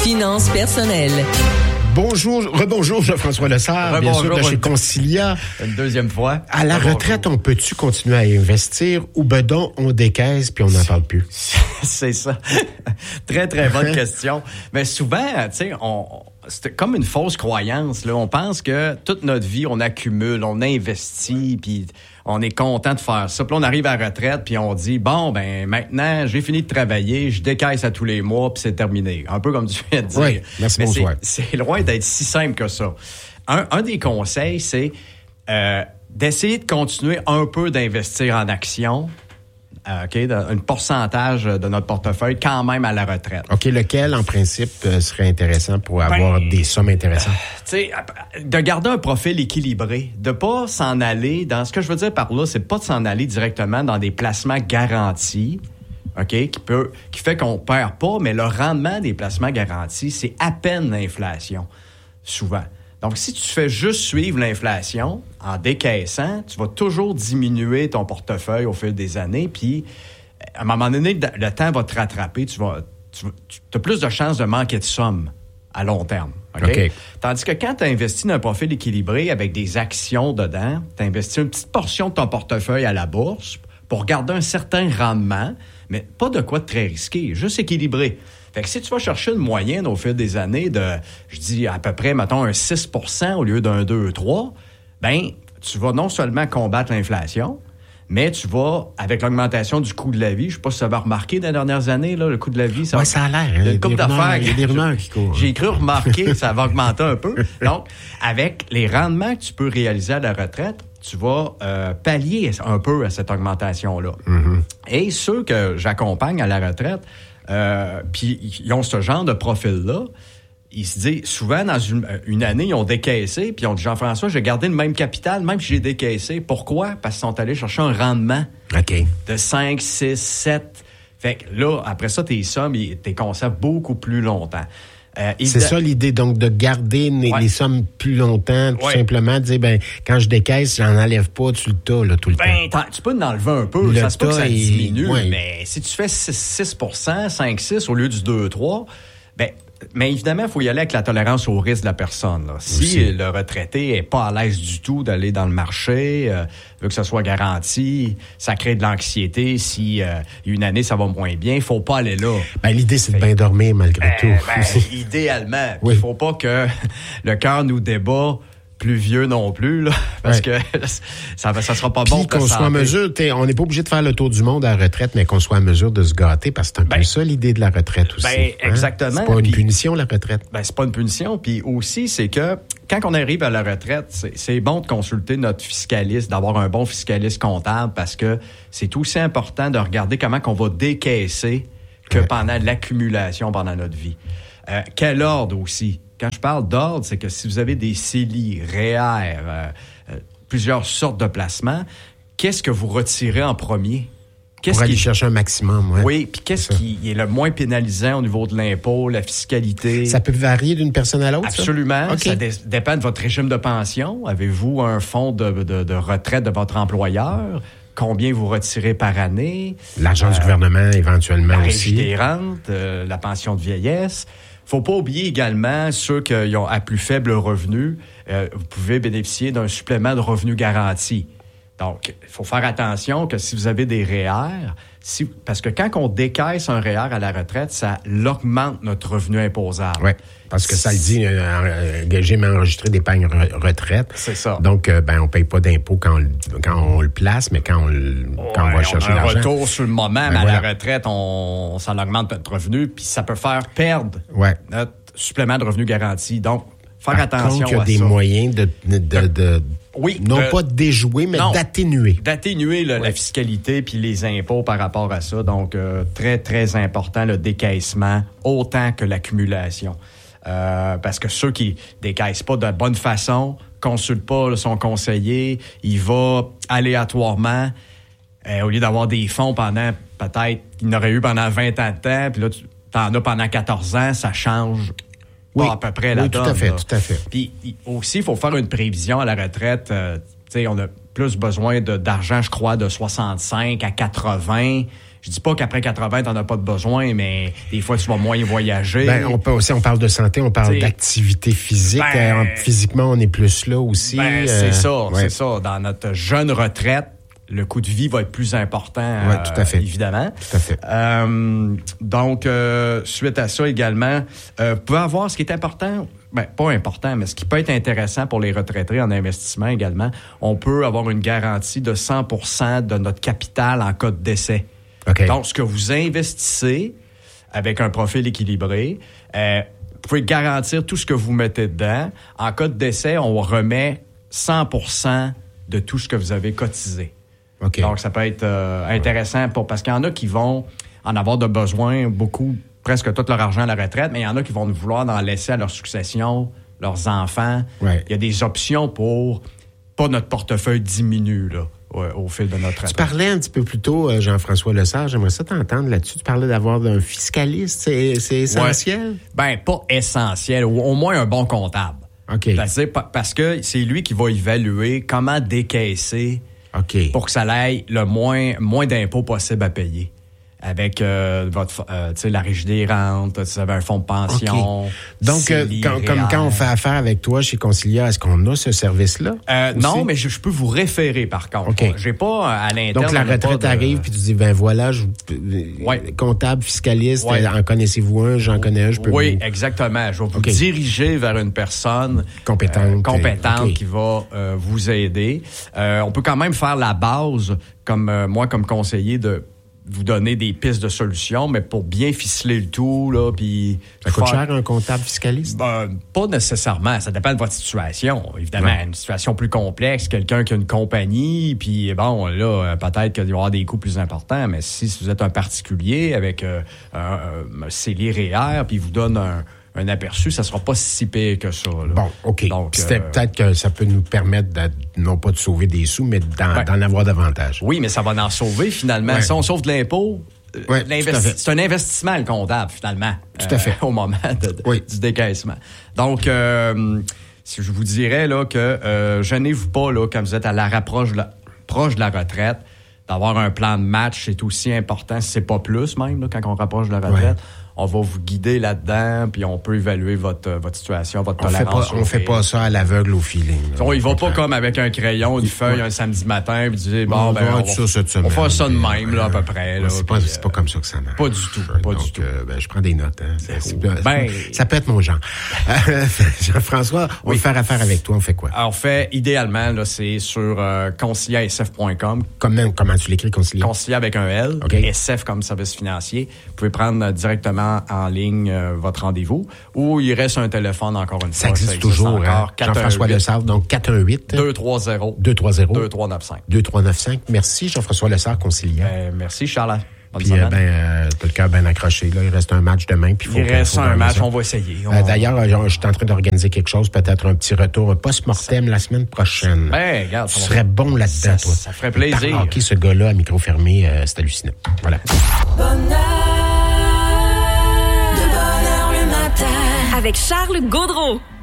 Finances personnelles. Rebonjour, Jean-François Lessard, bien sûr, de chez Concilia. Une deuxième fois. À la retraite, on peut-tu continuer à investir ou bedon, on décaisse puis on n'en parle plus? C'est ça. Très, très bonne question. Mais souvent, tu sais, c'est comme une fausse croyance, là. On pense que toute notre vie, on accumule, on investit, puis on est content de faire ça. Puis là, on arrive à la retraite, puis on dit, bon, ben maintenant, j'ai fini de travailler, je décaisse à tous les mois, puis c'est terminé. Un peu comme tu viens de dire. Oui, merci, bonsoir. C'est loin d'être si simple que ça. Un des conseils, c'est d'essayer de continuer un peu d'investir en actions. Un pourcentage de notre portefeuille quand même à la retraite. OK, lequel, en principe, serait intéressant pour avoir des sommes intéressantes? De garder un profil équilibré, de pas s'en aller dans... Ce que je veux dire par là, c'est pas de s'en aller directement dans des placements garantis, OK, qui fait qu'on perd pas, mais le rendement des placements garantis, c'est à peine l'inflation, souvent. Donc, si tu fais juste suivre l'inflation en décaissant, tu vas toujours diminuer ton portefeuille au fil des années. Puis, à un moment donné, le temps va te rattraper. Tu as plus de chances de manquer de somme à long terme. Okay? Tandis que quand tu investis dans un profil équilibré avec des actions dedans, tu investis une petite portion de ton portefeuille à la bourse pour garder un certain rendement, mais pas de quoi de très risqué, juste équilibré. Fait que si tu vas chercher une moyenne au fil des années de, je dis à peu près, mettons, un 6 % au lieu d'un 2, 3, ben tu vas non seulement combattre l'inflation, mais tu vas, avec l'augmentation du coût de la vie, je sais pas si ça va remarquer dans les dernières années, là, le coût de la vie. Ça a l'air. Il y a une couple d'affaires. Il y a des rumeurs qui courent. J'ai cru remarquer que ça va augmenter un peu. Donc, avec les rendements que tu peux réaliser à la retraite, tu vas pallier un peu à cette augmentation-là. Mm-hmm. Et ceux que j'accompagne à la retraite, puis ils ont ce genre de profil-là, ils se disent, souvent, dans une année, ils ont décaissé, puis ils ont dit, Jean-François, j'ai gardé le même capital, même si j'ai décaissé. Pourquoi? Parce qu'ils sont allés chercher un rendement de 5, 6, 7. Fait que là, après ça, tes sommes, tes conserves beaucoup plus longtemps. C'est ça l'idée, donc, de garder les sommes plus longtemps, tout simplement, de dire, quand je décaisse, j'en enlève pas, tu le tas, là, tout le temps. Tu peux en enlever un peu, ça se peut que ça diminue, mais si tu fais 6 %, 5, 6 au lieu du 2, 3, mais évidemment, il faut y aller avec la tolérance au risque de la personne. Là. Si le retraité est pas à l'aise du tout d'aller dans le marché, veut que ça soit garanti, ça crée de l'anxiété. Si une année, ça va moins bien, il faut pas aller là. L'idée, c'est de bien dormir malgré tout. Idéalement. Il faut pas que le cœur nous débat plus vieux non plus, là, parce que ça sera pas bon. Puis qu'on soit en mesure, on n'est pas obligé de faire le tour du monde à la retraite, mais qu'on soit en mesure de se gâter, parce que c'est un peu ça l'idée de la retraite aussi. Exactement. C'est pas une punition, la retraite. C'est pas une punition. Puis aussi, c'est que quand on arrive à la retraite, c'est bon de consulter notre fiscaliste, d'avoir un bon fiscaliste comptable, parce que c'est aussi important de regarder comment qu'on va décaisser que pendant l'accumulation pendant notre vie. Quel ordre aussi? Quand je parle d'ordre, c'est que si vous avez des CELI, REER, plusieurs sortes de placements, qu'est-ce que vous retirez en premier? Pour aller chercher un maximum, Oui, puis qu'est-ce qui est le moins pénalisant au niveau de l'impôt, la fiscalité? Ça peut varier d'une personne à l'autre, Absolument. Ça dépend de votre régime de pension. Avez-vous un fonds de retraite de votre employeur? Combien vous retirez par année? L'argent du gouvernement, éventuellement la aussi. La régie des rentes, la pension de vieillesse. Faut pas oublier également ceux qui ont à plus faible revenu, vous pouvez bénéficier d'un supplément de revenu garanti. Donc, il faut faire attention que si vous avez des REER, parce que quand on décaisse un REER à la retraite, ça augmente notre revenu imposable. Oui, parce que ça le dit, régime enregistré d'épargne retraite. C'est ça. Donc, on paye pas d'impôt quand on le place, mais quand on va chercher l'argent. On a un retour sur le moment, mais à la retraite, ça augmente notre revenu, puis ça peut faire perdre notre supplément de revenu garanti. Donc, faire attention à ça. Il y a des moyens pas de déjouer, mais d'atténuer. D'atténuer la fiscalité puis les impôts par rapport à ça. Donc, très, très important, le décaissement, autant que l'accumulation. Parce que ceux qui décaissent pas de bonne façon, consultent pas son conseiller, il va aléatoirement, au lieu d'avoir des fonds pendant, peut-être, qu'il n'aurait eu pendant 20 ans de temps, puis là, tu en as pendant 14 ans, ça change pas à peu près la donne. Tout à fait. Puis aussi, il faut faire une prévision à la retraite. On a plus besoin d'argent, je crois, de 65 à 80. Je dis pas qu'après 80, t'en as pas de besoin, mais des fois, tu vas moins voyager. On parle de santé, on parle d'activité physique. Physiquement, on est plus là aussi. C'est ça. Dans notre jeune retraite, le coût de vie va être plus important, tout à fait. Évidemment. Tout à fait. Donc, suite à ça également, vous pouvez avoir ce qui est important, pas important, mais ce qui peut être intéressant pour les retraités en investissement également, on peut avoir une garantie de 100% de notre capital en cas de décès. Okay. Donc, ce que vous investissez avec un profil équilibré, vous pouvez garantir tout ce que vous mettez dedans. En cas de décès, on remet 100% de tout ce que vous avez cotisé. Okay. Donc, ça peut être intéressant parce qu'il y en a qui vont en avoir de besoin beaucoup, presque tout leur argent à la retraite, mais il y en a qui vont vouloir en laisser à leur succession, leurs enfants. Ouais. Il y a des options pour pas notre portefeuille diminue là, au fil de notre retraite. Tu parlais un petit peu plus tôt, Jean-François Lessard, j'aimerais ça t'entendre là-dessus. Tu parlais d'avoir un fiscaliste, c'est essentiel? Ouais. Pas essentiel, au moins un bon comptable. OK. Parce que c'est lui qui va évaluer comment décaisser pour que ça aille le moins d'impôts possible à payer. Avec la Régie des rentes, si vous avez un fonds de pension. Okay. Donc, quand on fait affaire avec toi chez Consilia, est-ce qu'on a ce service-là? Non, mais je peux vous référer par contre. Okay. J'ai pas à l'interne. Donc, la retraite arrive, puis tu dis, voilà, comptable, fiscaliste, en connaissez-vous un? J'en connais un, je peux Oui, exactement. Je vais vous diriger vers une personne compétente qui va vous aider. On peut quand même faire la base, moi, comme conseiller, de vous donner des pistes de solutions, mais pour bien ficeler le tout, là, puis... Ça coûte cher, un comptable fiscaliste? Pas nécessairement. Ça dépend de votre situation, évidemment. Une situation plus complexe, quelqu'un qui a une compagnie, puis peut-être qu'il va y avoir des coûts plus importants, mais si vous êtes un particulier avec un CELI REER, puis il vous donne un aperçu, ça sera pas si pire que ça. Là. Bon, OK. Donc, peut-être que ça peut nous permettre non pas de sauver des sous, mais d'en avoir davantage. Oui, mais ça va en sauver finalement. Ouais. Si on sauve de l'impôt, c'est un investissement, le comptable, finalement. Tout à fait. Au moment du décaissement. Donc, si je vous dirais là, que gênez-vous pas là, quand vous êtes à la proche de la retraite, d'avoir un plan de match, c'est aussi important, si c'est pas plus même, là, quand on rapproche de la retraite. Ouais. On va vous guider là-dedans, puis on peut évaluer votre situation, votre tolérance. On fait pas ça à l'aveugle au feeling. Il va pas comme avec un crayon, une feuille, un samedi matin, puis dire, on va faire ça de même, là, à peu près. Là, c'est pas comme ça que ça marche. Pas du tout, du tout. Je prends des notes. Hein. Ça peut être mon genre. Jean-François, on va faire affaire avec toi, on fait quoi? Alors, idéalement, là, c'est sur conciliasf.com. Comment tu l'écris, Concilia? Concilia avec un L, SF comme service financier. Vous pouvez prendre directement en ligne votre rendez-vous, ou il reste un téléphone encore une fois. Ça existe toujours, encore. Jean-François Lessard, donc 418-230-2395. Merci, Jean-François Lessard, Concilia. Merci, Charles. Puis, t'as le cœur bien accroché. Là. Il reste un match demain. Il reste un match, on va essayer. D'ailleurs, je suis en train d'organiser quelque chose, peut-être un petit retour, un post-mortem la semaine prochaine. Regarde, tu serais bon là-dedans, toi. Ça ferait plaisir. OK, ce gars-là, à micro fermé, c'est hallucinant. Voilà. Avec Charles Gaudreau.